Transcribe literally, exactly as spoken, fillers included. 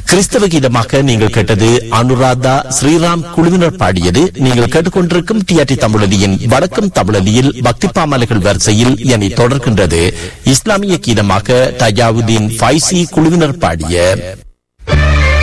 கிறிஸ்தவ கீதமாக நீங்கள் கேட்டது அனுராதா ஸ்ரீராம் குழுவினர் பாடியது. நீங்கள் கேட்டுக்கொண்டிருக்கும் டிஆர்டி தமிழொலியின் வடக்கும் தமிழொலியில் பக்தி பாமாலைகள் வரிசையில் என்னை தொடர்கின்றது இஸ்லாமிய கீதமாக தஜாவுதீன் ஃபைசி குழுவினர் பாடிய